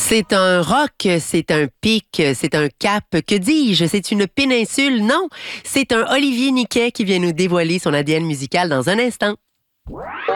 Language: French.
C'est un roc, c'est un pic, c'est un cap. Que dis-je? C'est une péninsule? Non, c'est un Olivier Niquet qui vient nous dévoiler son ADN musical dans un instant.